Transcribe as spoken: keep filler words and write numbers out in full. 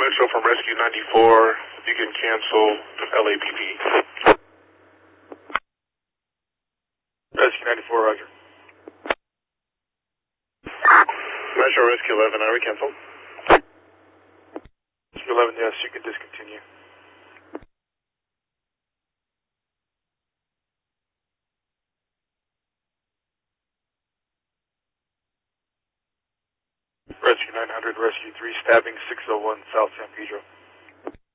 Metro from Rescue ninety-four. You can cancel L A P P. Rescue ninety-four, roger. Metro Rescue eleven, are we canceled? Rescue eleven, yes, you can discontinue. Rescue nine hundred, Rescue three, stabbing six oh one South San Pedro.